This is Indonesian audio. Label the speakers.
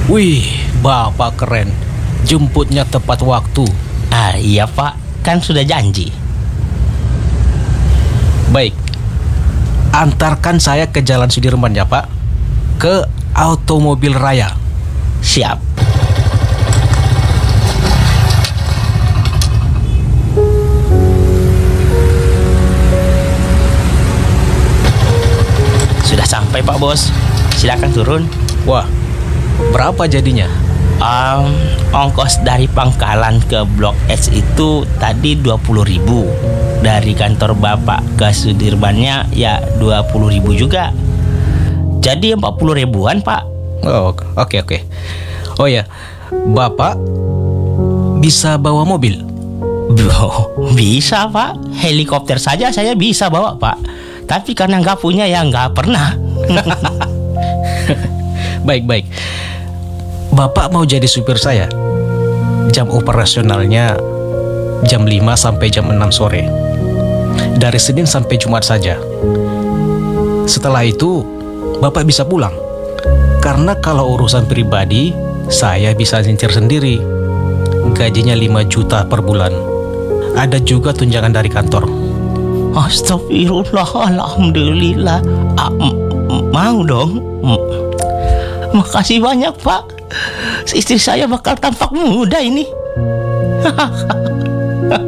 Speaker 1: Wih, Bapak keren. Jemputnya tepat waktu.
Speaker 2: Iya Pak, kan sudah janji.
Speaker 1: Baik, antarkan saya ke Jalan Sudirman ya Pak. Ke Automobil Raya.
Speaker 2: Siap. Sudah sampai Pak Bos. Silakan turun.
Speaker 1: Wah, berapa jadinya?
Speaker 2: Ongkos dari Pangkalan ke Blok S itu tadi 20.000. Dari kantor Bapak ke Sudirmannya ya 20.000 juga. Jadi 40 ribuan Pak.
Speaker 1: Oh, oke. Oh ya, Bapak bisa bawa mobil?
Speaker 2: Bisa Pak. Helikopter saja saya bisa bawa Pak. Tapi karena nggak punya ya nggak pernah.
Speaker 1: Baik. Bapak mau jadi supir saya? Jam operasionalnya jam 5 sampai jam 6 sore. Dari Senin sampai Jumat saja. Setelah itu, Bapak bisa pulang. Karena kalau urusan pribadi, saya bisa nyetir sendiri. Gajinya 5 juta per bulan. Ada juga tunjangan dari kantor.
Speaker 2: Astagfirullah, alhamdulillah. Mau dong. Makasih banyak Pak. Istri saya bakal tampak muda ini.